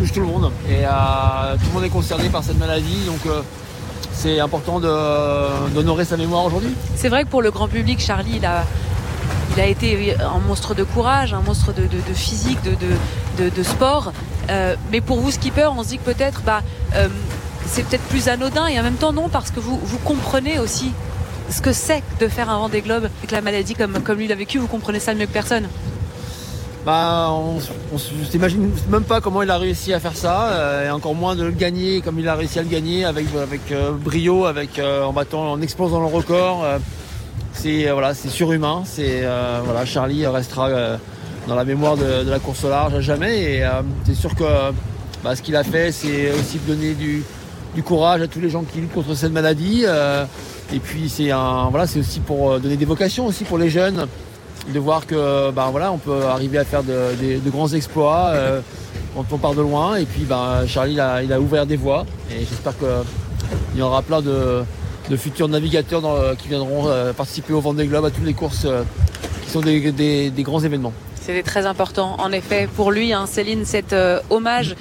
touche tout le monde. Et tout le monde est concerné par cette maladie, donc c'est important d'honorer sa mémoire aujourd'hui. C'est vrai que pour le grand public, Charlie, il a été un monstre de courage, un monstre de physique, de sport. Mais pour vous, skipper, on se dit que peut-être c'est peut-être plus anodin, et en même temps non, parce que vous comprenez aussi ce que c'est de faire un Vendée Globe avec la maladie comme lui l'a vécu. Vous comprenez ça mieux que personne. On s'imagine même pas comment il a réussi à faire ça, et encore moins de le gagner comme il a réussi à le gagner avec brio, en explosant le record. C'est surhumain. Charlie restera dans la mémoire de la course au large à jamais, et c'est sûr que ce qu'il a fait, c'est aussi donner du courage à tous les gens qui luttent contre cette maladie, et puis c'est aussi pour donner des vocations aussi pour les jeunes, de voir que on peut arriver à faire de grands exploits quand on part de loin. Et puis Charlie il a ouvert des voies, et j'espère qu'il y aura plein de futurs navigateurs qui viendront participer au Vendée Globe, à toutes les courses qui sont des grands événements. C'était très important, en effet, pour lui, Céline, cet hommage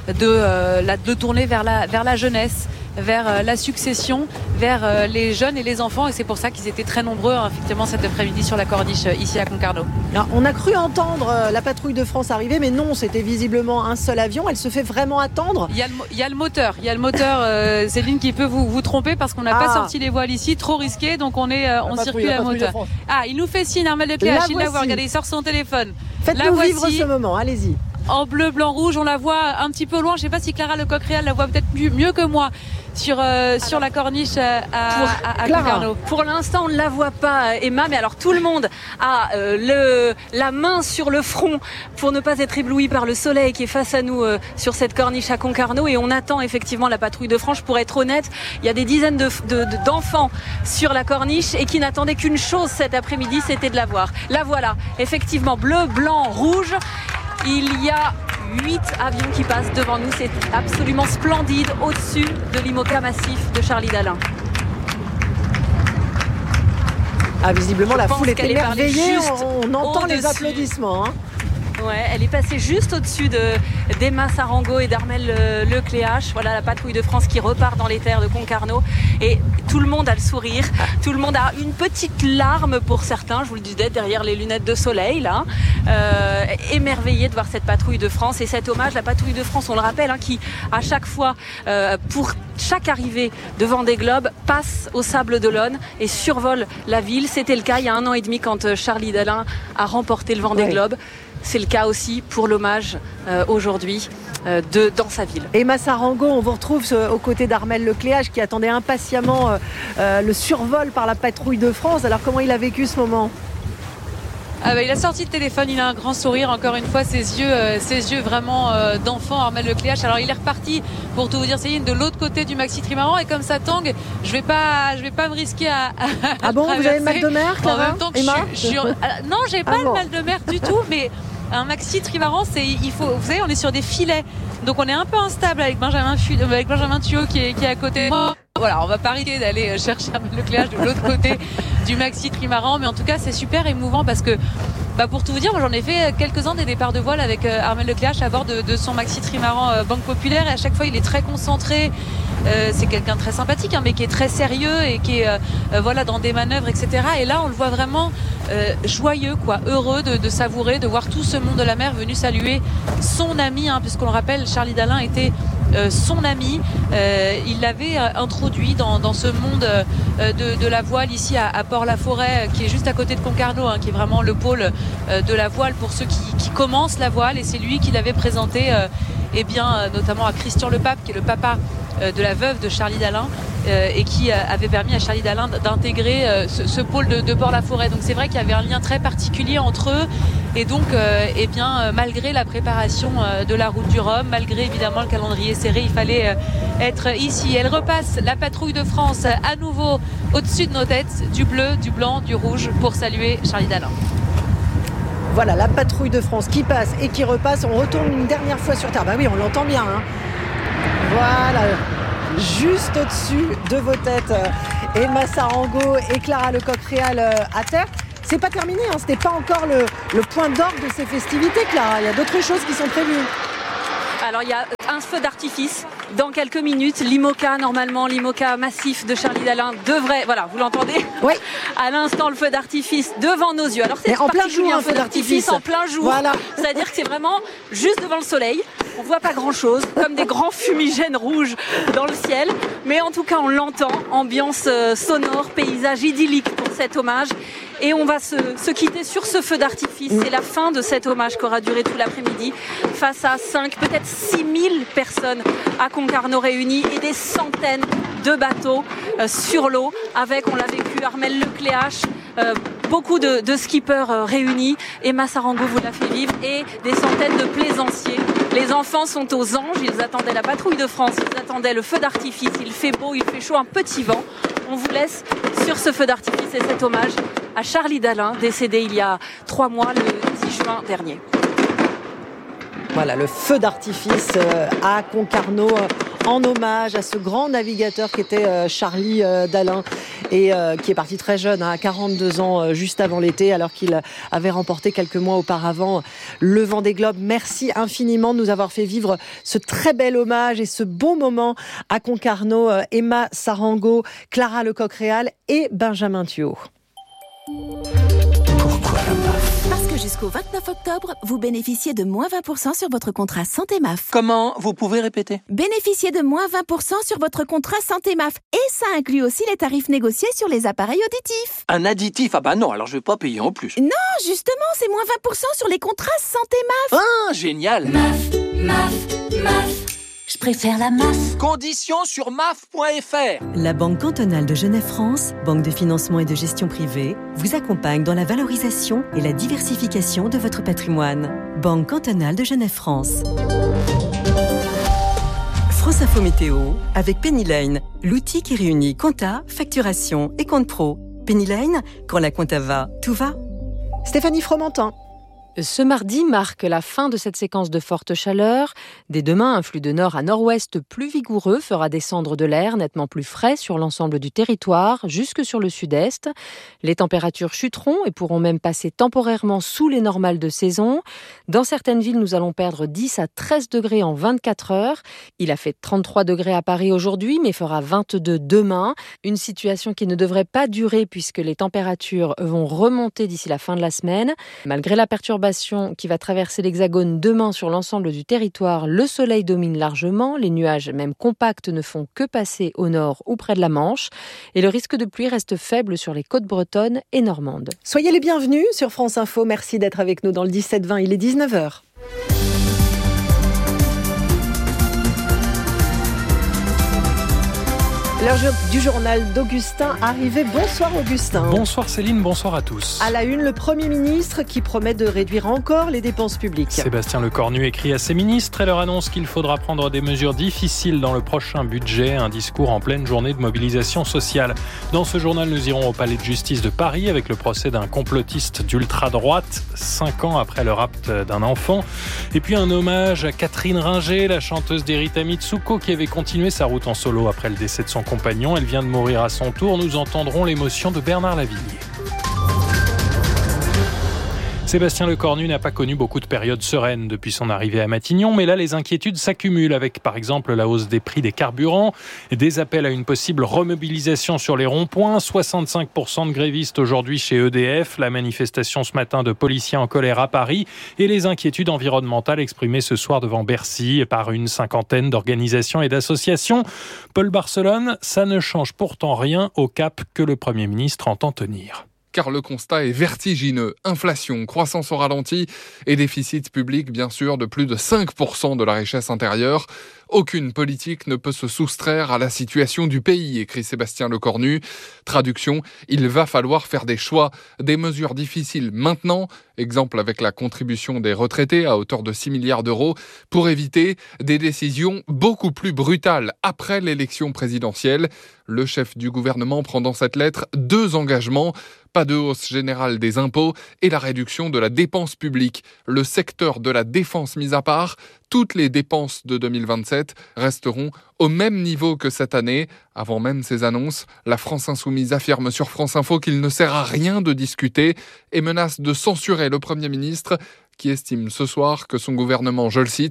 de tourner vers la jeunesse, vers la succession, vers les jeunes et les enfants, et c'est pour ça qu'ils étaient très nombreux effectivement cet après-midi sur la corniche ici à Concarneau. Alors, on a cru entendre la patrouille de France arriver, mais non, c'était visiblement un seul avion. Elle se fait vraiment attendre. Il y a le moteur, Céline, qui peut vous tromper, parce qu'on n'a pas sorti les voiles ici, trop risqué, donc on circule à moteur. Il nous fait signe, Armel Lecléache, il la voit, regardez, il sort son téléphone. Faites-nous vivre ce moment, allez-y. En bleu, blanc, rouge, on la voit un petit peu loin. Je ne sais pas si Clara Lecoq-Réal la voit peut-être mieux que moi sur la corniche à Concarneau. Pour l'instant, on ne la voit pas, Emma, mais alors tout le monde a la main sur le front pour ne pas être ébloui par le soleil qui est face à nous sur cette corniche à Concarneau, et on attend effectivement la patrouille de France. Pour être honnête, il y a des dizaines d'enfants sur la corniche et qui n'attendaient qu'une chose cet après-midi, c'était de la voir. La voilà, effectivement, bleu, blanc, rouge. Il y a 8 avions qui passent devant nous, c'est absolument splendide, au-dessus de l'IMOCA massif de Charlie Dalin. Visiblement la foule est émerveillée, on entend les applaudissements. Ouais, elle est passée juste au-dessus d'Emma Sarango et d'Armel Lecléache. Voilà la patrouille de France qui repart dans les terres de Concarneau, et tout le monde a le sourire, tout le monde a une petite larme pour certains, je vous le disais, derrière les lunettes de soleil là, émerveillé de voir cette patrouille de France et cet hommage. La patrouille de France, on le rappelle, qui à chaque fois, pour chaque arrivée de Vendée Globe, passe au Sable d'Olonne et survole la ville. C'était le cas il y a 1 an et demi quand Charlie Dalin a remporté le Vendée Globe. C'est le cas aussi pour l'hommage aujourd'hui dans sa ville. Emma Sarango, on vous retrouve aux côtés d'Armel Lecléache qui attendait impatiemment le survol par la patrouille de France. Alors comment il a vécu ce moment ? Il a sorti le téléphone, il a un grand sourire, encore une fois, ses yeux vraiment d'enfant, Armel Lecléache. Alors il est reparti, pour tout vous dire, Céline, de l'autre côté du maxi trimaran, et comme ça tangue, je vais pas me risquer à bon, vous avez le mal de mer, Clara, en même temps que Emma non, j'ai pas le mal de mer du tout, mais un maxi trimaran, vous savez, on est sur des filets, donc on est un peu instable avec Benjamin Thuot qui est à côté. Voilà, on va pas risquer d'aller chercher Armel Lecléache de l'autre côté du maxi trimaran, mais en tout cas c'est super émouvant, parce que pour tout vous dire, moi j'en ai fait quelques-uns des départs de voile avec Armel Lecléache à bord de son maxi trimaran Banque Populaire, et à chaque fois il est très concentré. C'est quelqu'un de très sympathique, mais qui est très sérieux et qui est dans des manœuvres, etc. Et là on le voit vraiment joyeux, heureux de savourer, de voir tout ce monde de la mer venu saluer son ami, puisqu'on le rappelle, Charlie Dalin était son ami. Il l'avait introduit dans ce monde de la voile ici à Port-la-Forêt, qui est juste à côté de Concarneau, qui est vraiment le pôle de la voile pour ceux qui commencent la voile, et c'est lui qui l'avait présenté notamment à Christian Lepape, qui est le papa de la veuve de Charlie Dalin, et qui avait permis à Charlie Dalin d'intégrer ce pôle de Port-la-Forêt. Donc c'est vrai qu'il y avait un lien très particulier entre eux, et donc malgré la préparation de la route du Rhum, malgré évidemment le calendrier serré, il fallait être ici. Elle repasse, la patrouille de France, à nouveau au-dessus de nos têtes, du bleu, du blanc, du rouge, pour saluer Charlie Dalin. Voilà la patrouille de France qui passe et qui repasse. On retourne une dernière fois sur terre. Oui, on l'entend bien. Voilà, juste au-dessus de vos têtes, Emma Sarango et Clara Lecoq-Réal à terre. C'est pas terminé, ce n'est pas encore le point d'orgue de ces festivités, Clara. Il y a d'autres choses qui sont prévues. Alors il y a un feu d'artifice dans quelques minutes. L'IMOCA, normalement, l'IMOCA massif de Charlie Dalin devrait... Voilà, vous l'entendez ? Oui. À l'instant, le feu d'artifice devant nos yeux. Alors, c'est en plein jour, un feu d'artifice en plein jour. Voilà. C'est-à-dire que c'est vraiment juste devant le soleil. On voit pas grand-chose, comme des grands fumigènes rouges dans le ciel. Mais en tout cas, on l'entend. Ambiance sonore, paysage idyllique pour cet hommage. Et on va se quitter sur ce feu d'artifice. C'est la fin de cet hommage qui aura duré tout l'après-midi face à 5, peut-être 6000 personnes à Concarneau réunies et des centaines de bateaux sur l'eau avec, on l'a vécu, Armelle Lecléache, beaucoup de skippers réunis. Emma Sarango vous l'a fait vivre et des centaines de plaisanciers. Les enfants sont aux anges, ils attendaient la patrouille de France, ils attendaient le feu d'artifice. Il fait beau, il fait chaud, un petit vent. On vous laisse sur ce feu d'artifice et cet hommage à Charlie Dalin, décédé il y a 3 mois, le 10 juin dernier. Voilà, le feu d'artifice à Concarneau en hommage à ce grand navigateur qui était Charlie Dalin et qui est parti très jeune, à 42 ans, juste avant l'été, alors qu'il avait remporté quelques mois auparavant le Vendée Globe. Merci infiniment de nous avoir fait vivre ce très bel hommage et ce beau moment à Concarneau. Emma Sarango, Clara Lecoq-Réal et Benjamin Thiault. Pourquoi la MAF ? Parce que jusqu'au 29 octobre, vous bénéficiez de moins 20% sur votre contrat Santé MAF. Comment ? Vous pouvez répéter ? Bénéficiez de moins 20% sur votre contrat Santé MAF. Et ça inclut aussi les tarifs négociés sur les appareils auditifs. Un additif ? Ah bah non, alors je vais pas payer en plus. Non, justement, c'est moins 20% sur les contrats Santé MAF. Ah, génial ! MAF. Je préfère la MAF. Conditions sur maf.fr. La Banque cantonale de Genève-France, banque de financement et de gestion privée, vous accompagne dans la valorisation et la diversification de votre patrimoine. Banque cantonale de Genève-France. France Info Météo avec Penny Lane, l'outil qui réunit compta, facturation et compte pro. Penny Lane, quand la compta va, tout va. Stéphanie Fromentin. Ce mardi marque la fin de cette séquence de forte chaleur. Dès demain, un flux de nord à nord-ouest plus vigoureux fera descendre de l'air nettement plus frais sur l'ensemble du territoire, jusque sur le sud-est. Les températures chuteront et pourront même passer temporairement sous les normales de saison. Dans certaines villes, nous allons perdre 10 à 13 degrés en 24 heures. Il a fait 33 degrés à Paris aujourd'hui, mais fera 22 demain. Une situation qui ne devrait pas durer puisque les températures vont remonter d'ici la fin de la semaine. Malgré la perturbation qui va traverser l'Hexagone demain sur l'ensemble du territoire, le soleil domine largement, les nuages même compacts ne font que passer au nord ou près de la Manche et le risque de pluie reste faible sur les côtes bretonnes et normandes. Soyez les bienvenus sur France Info, merci d'être avec nous dans le 17-20, il est 19h. L'heure du journal d'Augustin Arrivé. Bonsoir Augustin. Bonsoir Céline, bonsoir à tous. À la une, le Premier ministre qui promet de réduire encore les dépenses publiques. Sébastien Lecornu écrit à ses ministres et leur annonce qu'il faudra prendre des mesures difficiles dans le prochain budget. Un discours en pleine journée de mobilisation sociale. Dans ce journal, nous irons au palais de justice de Paris avec le procès d'un complotiste d'ultra-droite, 5 ans après le rapt d'un enfant. Et puis un hommage à Catherine Ringer, la chanteuse d'Erita Mitsuko qui avait continué sa route en solo après le décès de son compagnon. Elle vient de mourir à son tour. Nous entendrons l'émotion de Bernard Lavilliers. Sébastien Lecornu n'a pas connu beaucoup de périodes sereines depuis son arrivée à Matignon, mais là les inquiétudes s'accumulent avec par exemple la hausse des prix des carburants, des appels à une possible remobilisation sur les ronds-points, 65% de grévistes aujourd'hui chez EDF, la manifestation ce matin de policiers en colère à Paris et les inquiétudes environnementales exprimées ce soir devant Bercy par une 50aine d'organisations et d'associations. Paul Barcelone, ça ne change pourtant rien au cap que le Premier ministre entend tenir. Car le constat est vertigineux. Inflation, croissance au ralenti et déficit public, bien sûr, de plus de 5% de la richesse intérieure. Aucune politique ne peut se soustraire à la situation du pays, écrit Sébastien Lecornu. Traduction, il va falloir faire des choix, des mesures difficiles maintenant, exemple avec la contribution des retraités à hauteur de 6 milliards d'euros, pour éviter des décisions beaucoup plus brutales après l'élection présidentielle. Le chef du gouvernement prend dans cette lettre 2 engagements. Pas de hausse générale des impôts et la réduction de la dépense publique. Le secteur de la défense mis à part, toutes les dépenses de 2027 resteront au même niveau que cette année. Avant même ces annonces, la France Insoumise affirme sur France Info qu'il ne sert à rien de discuter et menace de censurer le Premier ministre qui estime ce soir que son gouvernement, je le cite,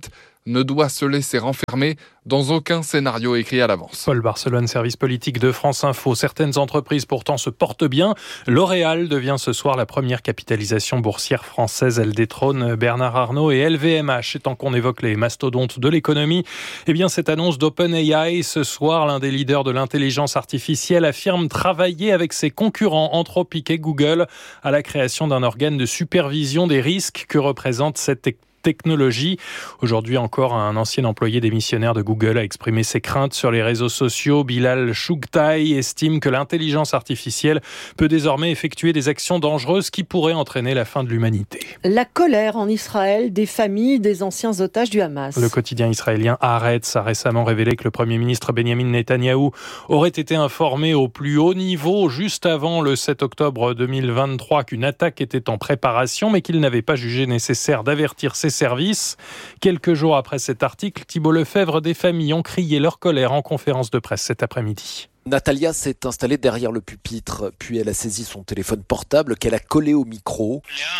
ne doit se laisser renfermer dans aucun scénario écrit à l'avance. Paul Barcelone, service politique de France Info. Certaines entreprises pourtant se portent bien. L'Oréal devient ce soir la première capitalisation boursière française. Elle détrône Bernard Arnault et LVMH. Et tant qu'on évoque les mastodontes de l'économie, eh bien cette annonce d'OpenAI ce soir, l'un des leaders de l'intelligence artificielle affirme travailler avec ses concurrents Anthropic et Google à la création d'un organe de supervision des risques que représente cette technologie. Aujourd'hui encore, un ancien employé démissionnaire de Google a exprimé ses craintes sur les réseaux sociaux. Bilal Chougtaï estime que l'intelligence artificielle peut désormais effectuer des actions dangereuses qui pourraient entraîner la fin de l'humanité. La colère en Israël des familles des anciens otages du Hamas. Le quotidien israélien Haaretz a récemment révélé que le Premier ministre Benjamin Netanyahou aurait été informé au plus haut niveau juste avant le 7 octobre 2023 qu'une attaque était en préparation, mais qu'il n'avait pas jugé nécessaire d'avertir ses services. Quelques jours après cet article, Thibault Lefebvre, des familles ont crié leur colère en conférence de presse cet après-midi. Natalia s'est installée derrière le pupitre, puis elle a saisi son téléphone portable qu'elle a collé au micro.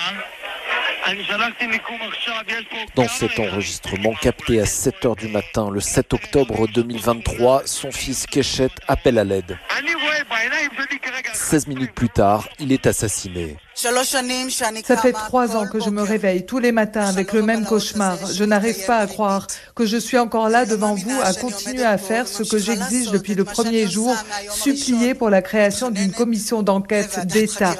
Dans cet enregistrement capté à 7h du matin, le 7 octobre 2023, son fils Keshet appelle à l'aide. 16 minutes plus tard, il est assassiné. Ça fait 3 ans que je me réveille tous les matins avec le même cauchemar. Je n'arrive pas à croire que je suis encore là devant vous à continuer à faire ce que j'exige depuis le premier jour, supplier pour la création d'une commission d'enquête d'État.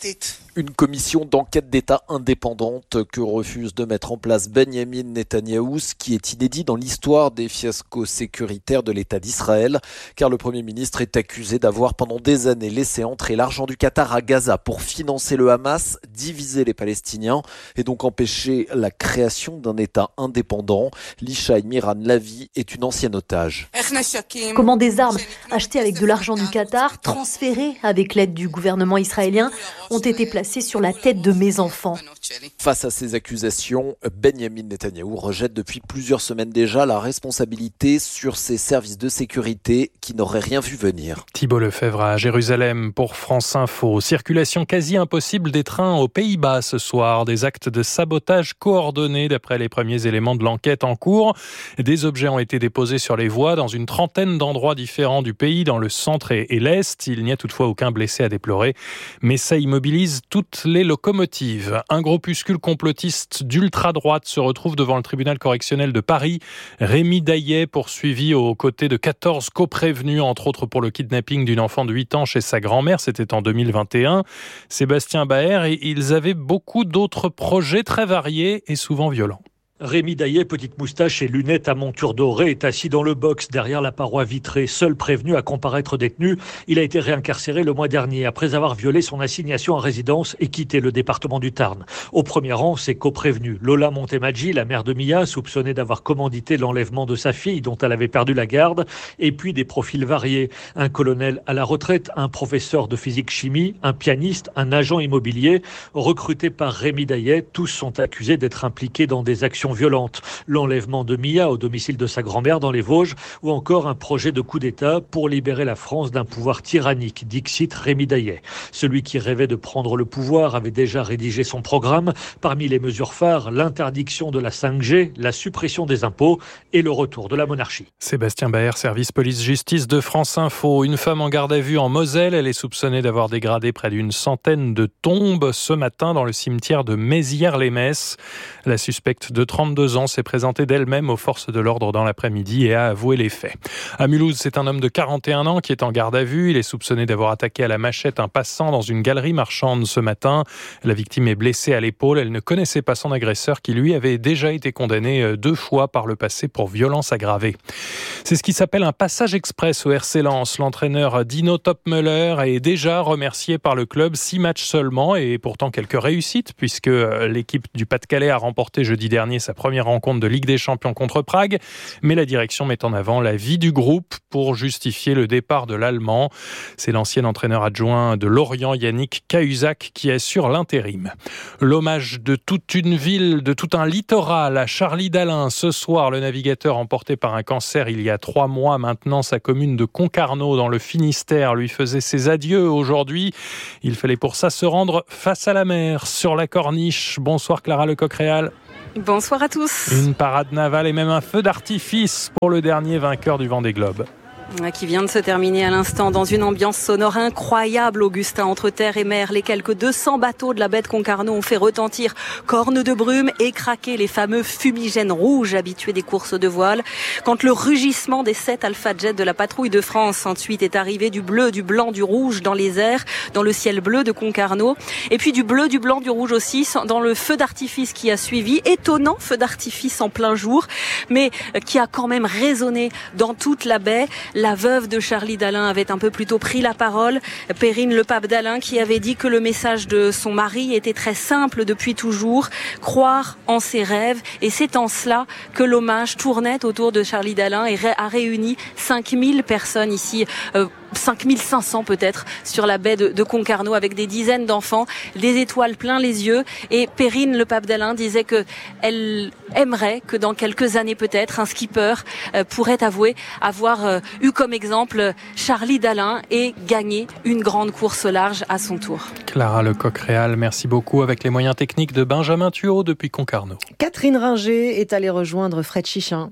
Une commission d'enquête d'État indépendante que refuse de mettre en place Benjamin Netanyahou, ce qui est inédit dans l'histoire des fiascos sécuritaires de l'État d'Israël, car le Premier ministre est accusé d'avoir pendant des années laissé entrer l'argent du Qatar à Gaza pour financer le Hamas, diviser les Palestiniens et donc empêcher la création d'un État indépendant. Lishaï Miran Lavi est une ancienne otage. Comment des armes achetées avec de l'argent du Qatar, transférées avec l'aide du gouvernement israélien, ont été placées sur la tête de mes enfants. Face à ces accusations, Benjamin Netanyahou rejette depuis plusieurs semaines déjà la responsabilité sur ses services de sécurité qui n'auraient rien vu venir. Thibault Lefebvre à Jérusalem pour France Info. Circulation quasi impossible des trains aux Pays-Bas ce soir. Des actes de sabotage coordonnés d'après les premiers éléments de l'enquête en cours. Des objets ont été déposés sur les voies dans une trentaine d'endroits différents du pays, dans le centre et l'est. Il n'y a toutefois aucun blessé à déplorer, mais ça immobilise toutes les locomotives. Un groupuscule complotiste d'ultra-droite se retrouve devant le tribunal correctionnel de Paris. Rémi Daillet, poursuivi aux côtés de 14 coprévenus, entre autres pour le kidnapping d'une enfant de 8 ans chez sa grand-mère, c'était en 2021. Sébastien Baer, et ils avaient beaucoup d'autres projets très variés et souvent violents. Rémi Daillet, petite moustache et lunettes à monture dorée, est assis dans le box derrière la paroi vitrée, seul prévenu à comparaître détenu. Il a été réincarcéré le mois dernier après avoir violé son assignation à résidence et quitté le département du Tarn. Au premier rang, ses coprévenus. Lola Montemaggi, la mère de Mia, soupçonnée d'avoir commandité l'enlèvement de sa fille dont elle avait perdu la garde, et puis des profils variés. Un colonel à la retraite, un professeur de physique-chimie, un pianiste, un agent immobilier, recrutés par Rémi Daillet. Tous sont accusés d'être impliqués dans des actions violente, l'enlèvement de Mia au domicile de sa grand-mère dans les Vosges, ou encore un projet de coup d'État pour libérer la France d'un pouvoir tyrannique, dixit Rémi Daillet. Celui qui rêvait de prendre le pouvoir avait déjà rédigé son programme. Parmi les mesures phares, l'interdiction de la 5G, la suppression des impôts et le retour de la monarchie. Sébastien Baer, service police-justice de France Info. Une femme en garde à vue en Moselle, elle est soupçonnée d'avoir dégradé près d'une centaine de tombes ce matin dans le cimetière de Mézières-les-Messes. La suspecte de 32 ans s'est présentée d'elle-même aux forces de l'ordre dans l'après-midi et a avoué les faits. À Mulhouse, c'est un homme de 41 ans qui est en garde à vue. Il est soupçonné d'avoir attaqué à la machette un passant dans une galerie marchande ce matin. La victime est blessée à l'épaule. Elle ne connaissait pas son agresseur qui, lui, avait déjà été condamné 2 fois par le passé pour violence aggravée. C'est ce qui s'appelle un passage express au RC Lens. L'entraîneur Dino Topmöller est déjà remercié par le club. 6 matchs seulement et pourtant quelques réussites puisque l'équipe du Pas-de-Calais a remporté jeudi dernier sa première rencontre de Ligue des Champions contre Prague. Mais la direction met en avant la vie du groupe pour justifier le départ de l'Allemand. C'est l'ancien entraîneur adjoint de Lorient, Yannick Cahuzac, qui assure l'intérim. L'hommage de toute une ville, de tout un littoral à Charlie Dalin. Ce soir, le navigateur emporté par un cancer il y a 3 mois maintenant, sa commune de Concarneau dans le Finistère lui faisait ses adieux aujourd'hui. Il fallait pour ça se rendre face à la mer, sur la corniche. Bonsoir Clara Lecoq-Réal. Bonsoir soir à tous. Une parade navale et même un feu d'artifice pour le dernier vainqueur du Vendée Globe. Qui vient de se terminer à l'instant dans une ambiance sonore incroyable, Augustin, entre terre et mer. Les quelques 200 bateaux de la baie de Concarneau ont fait retentir cornes de brume et craquer les fameux fumigènes rouges habitués des courses de voile. Quand le rugissement des 7 Alpha Jet de la patrouille de France ensuite est arrivé, du bleu, du blanc, du rouge dans les airs, dans le ciel bleu de Concarneau. Et puis du bleu, du blanc, du rouge aussi dans le feu d'artifice qui a suivi. Étonnant feu d'artifice en plein jour, mais qui a quand même résonné dans toute la baie. La veuve de Charlie Dalin avait un peu plus tôt pris la parole, Perrine Le Pape Dalin, qui avait dit que le message de son mari était très simple depuis toujours, croire en ses rêves. Et c'est en cela que l'hommage tournait autour de Charlie Dalin et a réuni 5000 personnes ici, 5500 peut-être, sur la baie de Concarneau, avec des dizaines d'enfants, des étoiles plein les yeux. Et Perrine Le Pape Dalin disait que elle aimerait que dans quelques années peut-être, un skipper pourrait avouer avoir eu comme exemple Charlie Dalin et gagner une grande course au large à son tour. Clara Lecoq-Réal, merci beaucoup, avec les moyens techniques de Benjamin Thuot depuis Concarneau. Catherine Ringer est allée rejoindre Fred Chichin.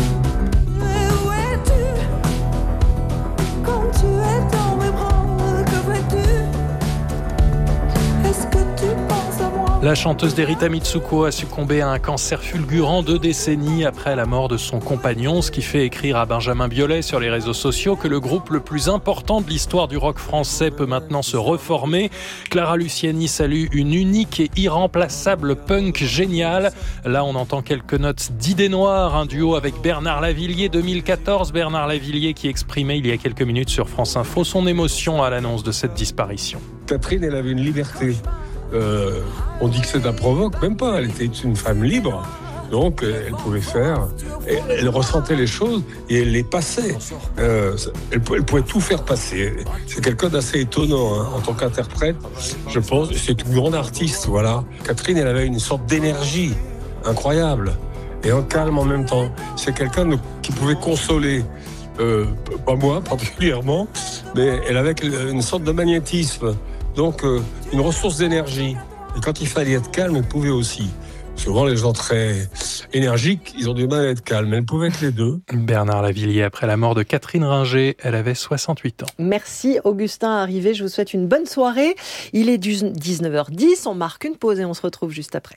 La chanteuse d'Erita Mitsuko a succombé à un cancer fulgurant 2 décennies après la mort de son compagnon, ce qui fait écrire à Benjamin Biolay sur les réseaux sociaux que le groupe le plus important de l'histoire du rock français peut maintenant se reformer. Clara Luciani salue une unique et irremplaçable punk géniale. Là, on entend quelques notes d'Idées Noires, un duo avec Bernard Lavillier 2014. Bernard Lavillier qui exprimait il y a quelques minutes sur France Info son émotion à l'annonce de cette disparition. Catherine, elle avait une liberté. On dit que c'est un provoque, même pas. Elle était une femme libre, donc elle pouvait faire. Et elle ressentait les choses et elle les passait. Elle pouvait tout faire passer. C'est quelqu'un d'assez étonnant en tant qu'interprète. Je pense c'est une grande artiste, voilà. Catherine, elle avait une sorte d'énergie incroyable et un calme en même temps. C'est quelqu'un qui pouvait consoler. Pas moi particulièrement, mais elle avait une sorte de magnétisme. Donc, une ressource d'énergie. Et quand il fallait être calme, elle pouvait aussi. Souvent, les gens très énergiques, ils ont du mal à être calmes. Elle pouvait être les deux. Bernard Lavillier, après la mort de Catherine Ringer, elle avait 68 ans. Merci Augustin Arrivé, je vous souhaite une bonne soirée. Il est 19h10, on marque une pause et on se retrouve juste après.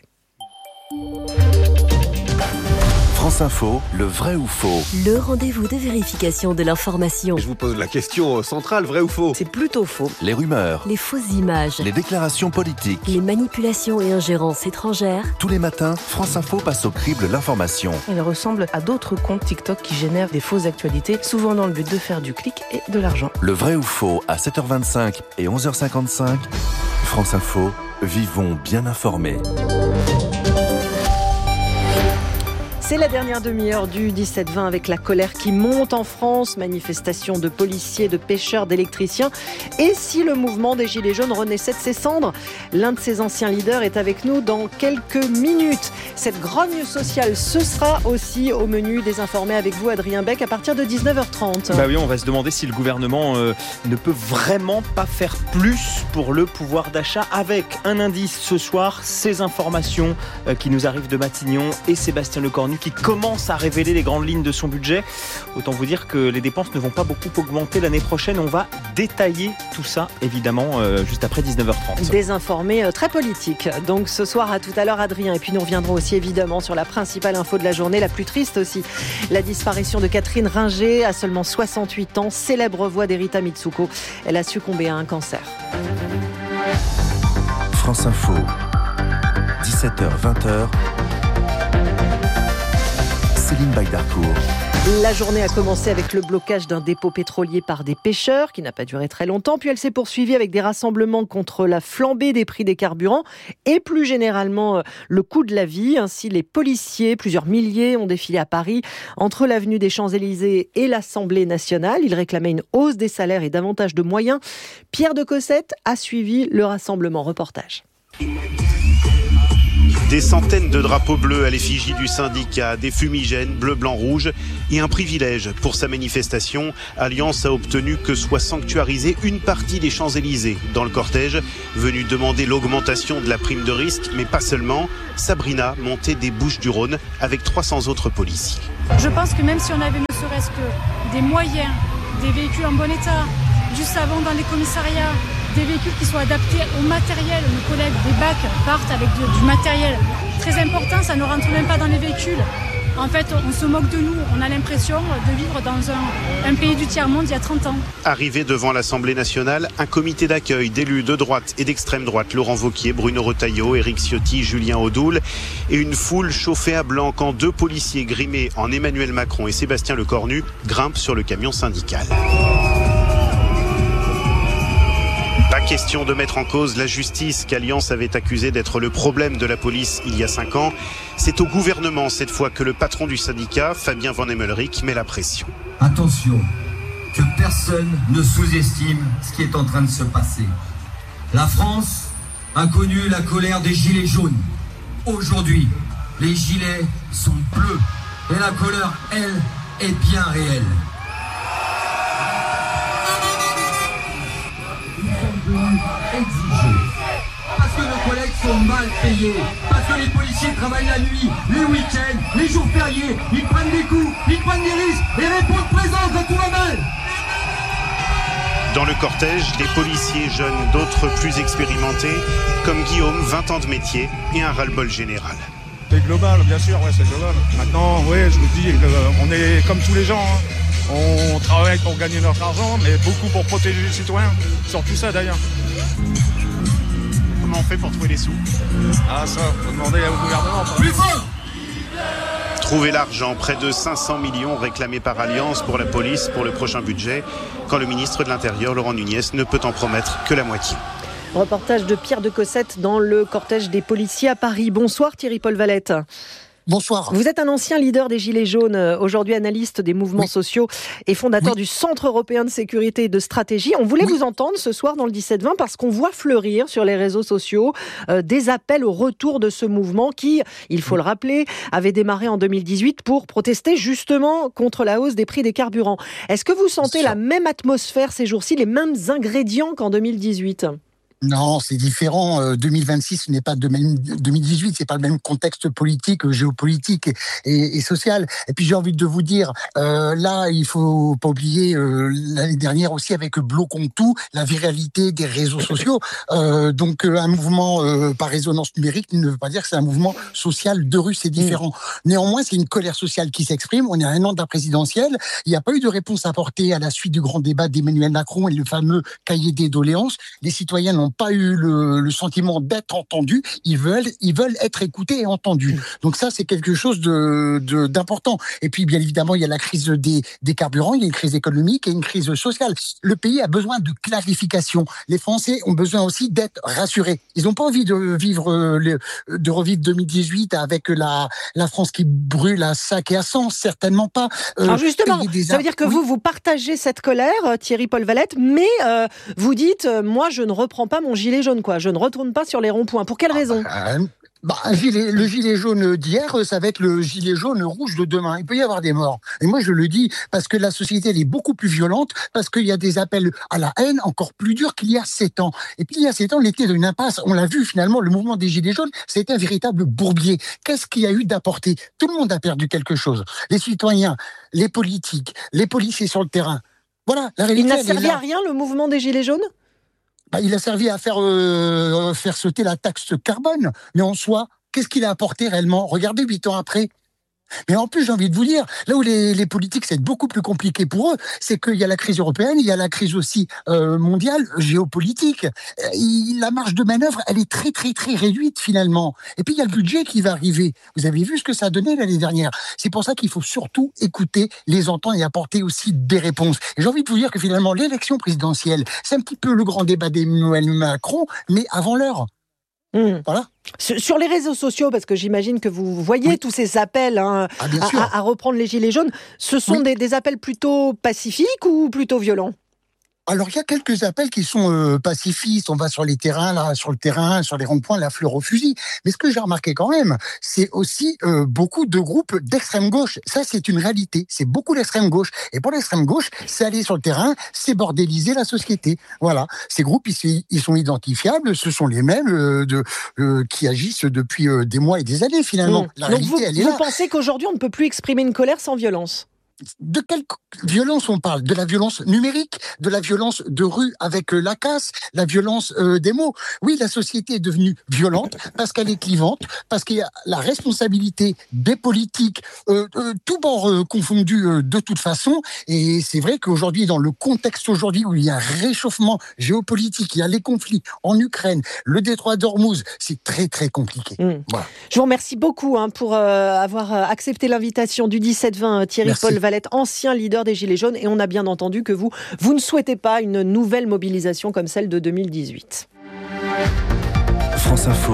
France Info, le vrai ou faux? Le rendez-vous de vérification de l'information. Je vous pose la question centrale, vrai ou faux? C'est plutôt faux. Les rumeurs, Les fausses images, les déclarations politiques, les manipulations et ingérences étrangères. tous les matins, France Info passe au crible l'information. Elle ressemble à d'autres comptes TikTok qui génèrent des fausses actualités, souvent dans le but de faire du clic et de l'argent. Le vrai ou faux à 7h25 et 11h55. France Info, vivons bien informés. C'est la dernière demi-heure du 17-20 avec la colère qui monte en France, manifestation de policiers, de pêcheurs, d'électriciens. Et si le mouvement des Gilets jaunes renaissait de ses cendres? L'un de ses anciens leaders est avec nous dans quelques minutes. Cette grogne sociale, ce sera aussi au menu des informés avec vous, Adrien Beck, à partir de 19h30. Bah oui, on va se demander si le gouvernement ne peut vraiment pas faire plus pour le pouvoir d'achat, avec un indice ce soir, ces informations qui nous arrivent de Matignon et Sébastien Lecornu qui commence à révéler les grandes lignes de son budget. Autant vous dire que les dépenses ne vont pas beaucoup augmenter l'année prochaine. On va détailler tout ça, évidemment, juste après 19h30. Des informés très politiques. Donc ce soir, à tout à l'heure, Adrien. Et puis nous reviendrons aussi évidemment sur la principale info de la journée, la plus triste aussi. La disparition de Catherine Ringer à seulement 68 ans, célèbre voix d'Erita Mitsuko. Elle a succombé à un cancer. France Info, 17h-20h. Céline Baydarcourt. La journée a commencé avec le blocage d'un dépôt pétrolier par des pêcheurs, qui n'a pas duré très longtemps. Puis elle s'est poursuivie avec des rassemblements contre la flambée des prix des carburants et plus généralement le coût de la vie. Ainsi, les policiers, plusieurs milliers, ont défilé à Paris entre l'avenue des Champs-Élysées et l'Assemblée nationale. Ils réclamaient une hausse des salaires et davantage de moyens. Pierre de Cossette a suivi le rassemblement. Reportage. Des centaines de drapeaux bleus à l'effigie du syndicat, des fumigènes bleu, blanc, rouge et un privilège. Pour sa manifestation, Alliance a obtenu que soit sanctuarisée une partie des Champs-Élysées. Dans le cortège, venu demander l'augmentation de la prime de risque, mais pas seulement, Sabrina montait des Bouches-du-Rhône avec 300 autres policiers. Je pense que même si on avait ne serait-ce que des moyens, des véhicules en bon état, juste avant dans les commissariats, des véhicules qui soient adaptés au matériel. Nos collègues des bacs partent avec du matériel très important, ça ne rentre même pas dans les véhicules. En fait, on se moque de nous. On a l'impression de vivre dans un pays du tiers-monde il y a 30 ans. Arrivé devant l'Assemblée nationale, un comité d'accueil d'élus de droite et d'extrême droite, Laurent Wauquiez, Bruno Retailleau, Éric Ciotti, Julien Audoul, et une foule chauffée à blanc quand 2 policiers grimés en Emmanuel Macron et Sébastien Lecornu grimpent sur le camion syndical. Pas question de mettre en cause la justice qu'Alliance avait accusée d'être le problème de la police il y a 5 ans. C'est au gouvernement cette fois que le patron du syndicat, Fabien Van Hemmelrich, met la pression. Attention, que personne ne sous-estime ce qui est en train de se passer. La France a connu la colère des gilets jaunes. Aujourd'hui, les gilets sont bleus et la colère, elle, est bien réelle. Exiger. Parce que nos collègues sont mal payés, parce que les policiers travaillent la nuit, les week-ends, les jours fériés, ils prennent des coups, ils prennent des risques et répondent présence quand tout va mal. Dans le cortège, des policiers jeunes, d'autres plus expérimentés, comme Guillaume, 20 ans de métier et un ras-le-bol général. C'est global, bien sûr, ouais, c'est global. Maintenant, ouais, je vous dis qu'on est comme tous les gens. On travaille pour gagner notre argent, mais beaucoup pour protéger les citoyens. Surtout ça, d'ailleurs. Comment on fait pour trouver les sous ? Ah, ça, faut demander au gouvernement. Plus fort ! Trouver l'argent, près de 500 millions réclamés par Alliance pour la police pour le prochain budget, quand le ministre de l'Intérieur, Laurent Nunez, ne peut en promettre que la moitié. Reportage de Pierre de Cossette dans le cortège des policiers à Paris. Bonsoir Thierry-Paul Valette. Bonsoir. Vous êtes un ancien leader des Gilets jaunes, aujourd'hui analyste des mouvements sociaux et fondateur du Centre européen de sécurité et de stratégie. On voulait vous entendre ce soir dans le 17-20 parce qu'on voit fleurir sur les réseaux sociaux des appels au retour de ce mouvement qui, il faut le rappeler, avait démarré en 2018 pour protester justement contre la hausse des prix des carburants. Est-ce que vous sentez la même atmosphère ces jours-ci, les mêmes ingrédients qu'en 2018 ? Non, c'est différent. 2026, ce n'est pas 2018, c'est pas le même contexte politique, géopolitique et social. Et puis j'ai envie de vous dire, là, il faut pas oublier l'année dernière aussi avec Bloquons-Tout, la viralité des réseaux sociaux. Donc un mouvement par résonance numérique ne veut pas dire que c'est un mouvement social de rue, c'est différent. Néanmoins, c'est une colère sociale qui s'exprime. On est à un an de la présidentielle. Il n'y a pas eu de réponse apportée à la suite du grand débat d'Emmanuel Macron et le fameux cahier des doléances. Les citoyens n'ont pas eu le sentiment d'être entendus, ils veulent être écoutés et entendus. Donc ça, c'est quelque chose d'important. Et puis, bien évidemment, il y a la crise des carburants, il y a une crise économique et une crise sociale. Le pays a besoin de clarification. Les Français ont besoin aussi d'être rassurés. Ils n'ont pas envie de revivre 2018 avec la France qui brûle à sac et à sang, certainement pas. Alors justement, ça veut dire que vous partagez cette colère, Thierry-Paul Valette, mais vous dites, moi, je ne reprends pas mon gilet jaune, quoi. Je ne retourne pas sur les ronds-points. Pour quelle raison ? Le gilet jaune d'hier, ça va être le gilet jaune rouge de demain. Il peut y avoir des morts. Et moi, je le dis parce que la société, elle est beaucoup plus violente, parce qu'il y a des appels à la haine encore plus durs qu'il y a 7 ans. Et puis, il y a 7 ans, on était dans une impasse. On l'a vu, finalement, le mouvement des gilets jaunes, c'était un véritable bourbier. Qu'est-ce qu'il y a eu d'apporté ? Tout le monde a perdu quelque chose. Les citoyens, les politiques, les policiers sur le terrain. Voilà, la réalité. Il n'a servi à rien, le mouvement des gilets jaunes ? Il a servi à faire sauter la taxe carbone. Mais en soi, qu'est-ce qu'il a apporté réellement ? Regardez 8 ans après. Mais en plus, j'ai envie de vous dire, là où les politiques, c'est beaucoup plus compliqué pour eux, c'est qu'il y a la crise européenne, il y a la crise aussi mondiale, géopolitique. La marge de manœuvre, elle est très, très, très réduite finalement. Et puis, il y a le budget qui va arriver. Vous avez vu ce que ça a donné l'année dernière. C'est pour ça qu'il faut surtout écouter, les entendre et apporter aussi des réponses. Et j'ai envie de vous dire que finalement, l'élection présidentielle, c'est un petit peu le grand débat d'Emmanuel Macron, mais avant l'heure. Voilà. Sur les réseaux sociaux, parce que j'imagine que vous voyez tous ces appels à reprendre les gilets jaunes, ce sont des appels plutôt pacifiques ou plutôt violents ? Alors, il y a quelques appels qui sont pacifistes. On va sur les terrains, là, sur le terrain, sur les ronds-points, la fleur au fusil. Mais ce que j'ai remarqué quand même, c'est aussi beaucoup de groupes d'extrême gauche. Ça, c'est une réalité. C'est beaucoup d'extrême gauche. Et pour l'extrême gauche, c'est aller sur le terrain, c'est bordéliser la société. Voilà. Ces groupes, ils sont identifiables. Ce sont les mêmes qui agissent depuis des mois et des années, finalement. La Donc réalité, elle est là. vous pensez qu'aujourd'hui, on ne peut plus exprimer une colère sans violence ? De quelle violence on parle ? De la violence numérique, de la violence de rue avec la casse, la violence des mots. Oui, la société est devenue violente parce qu'elle est clivante, parce qu'il y a la responsabilité des politiques, tout bord confondu de toute façon. Et c'est vrai qu'aujourd'hui, dans le contexte aujourd'hui où il y a un réchauffement géopolitique, il y a les conflits en Ukraine, le détroit d'Ormuz, c'est très très compliqué. Voilà. Je vous remercie beaucoup pour avoir accepté l'invitation du 17-20, Thierry Merci. Paul Valette, ancien leader des Gilets jaunes, et on a bien entendu que vous ne souhaitez pas une nouvelle mobilisation comme celle de 2018. France Info,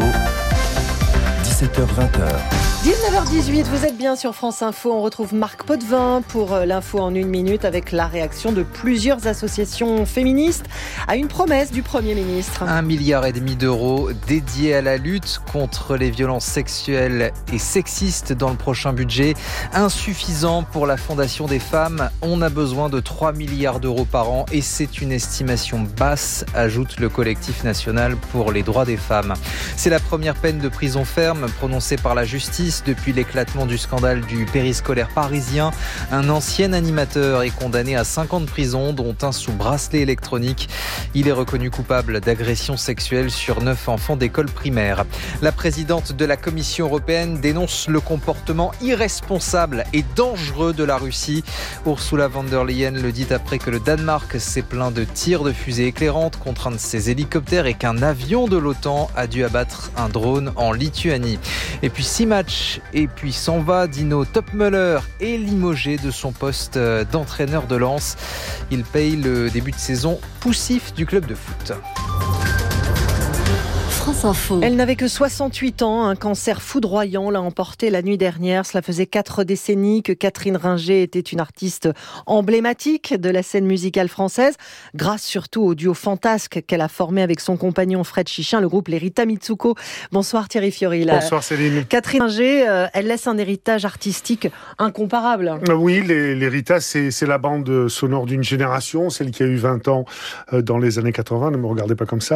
17h-20h. 19h18, vous êt bien sur France Info. On retrouve Marc Potvin pour l'info en 1 minute avec la réaction de plusieurs associations féministes à une promesse du Premier ministre. 1,5 milliard d'euros dédiés à la lutte contre les violences sexuelles et sexistes dans le prochain budget. Insuffisant pour la Fondation des femmes. On a besoin de 3 milliards d'euros par an et c'est une estimation basse, ajoute le collectif national pour les droits des femmes. C'est la première peine de prison ferme prononcée par la justice depuis l'éclatement du scandale du périscolaire parisien. Un ancien animateur est condamné à 5 ans de prison, dont un sous bracelet électronique. Il est reconnu coupable d'agression sexuelle sur 9 enfants d'école primaire. La présidente de la Commission européenne dénonce le comportement irresponsable et dangereux de la Russie. Ursula von der Leyen le dit après que le Danemark s'est plaint de tirs de fusées éclairantes contre un de ses hélicoptères et qu'un avion de l'OTAN a dû abattre un drone en Lituanie. Et puis 6 matchs et puis s'en va. Dino Topmöller est limogé de son poste d'entraîneur de Lens. Il paye le début de saison poussif du club de foot. France Info. Elle n'avait que 68 ans, un cancer foudroyant l'a emportée la nuit dernière. Cela faisait 4 décennies que Catherine Ringer était une artiste emblématique de la scène musicale française, grâce surtout au duo fantasque qu'elle a formé avec son compagnon Fred Chichin, le groupe Les Rita Mitsuko. Bonsoir Thierry Fiori. Bonsoir Céline. Catherine Ringer, elle laisse un héritage artistique incomparable. Oui, les Rita, c'est la bande sonore d'une génération, celle qui a eu 20 ans dans les années 80, ne me regardez pas comme ça.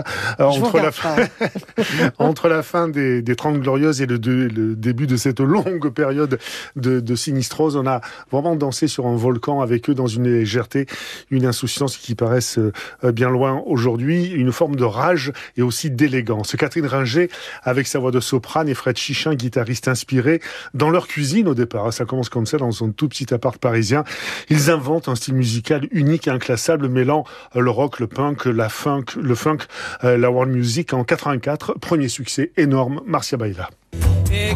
Entre la fin des 30 Glorieuses et le début de cette longue période de Sinistrose, on a vraiment dansé sur un volcan avec eux dans une légèreté, une insouciance qui paraissent bien loin aujourd'hui, une forme de rage et aussi d'élégance. Catherine Ringer, avec sa voix de soprane, et Fred Chichin, guitariste inspiré, dans leur cuisine au départ, ça commence comme ça dans un tout petit appart parisien, ils inventent un style musical unique et inclassable, mêlant le rock, le punk, le funk, la world music. En 84, premier succès énorme, Marcia Baila. Et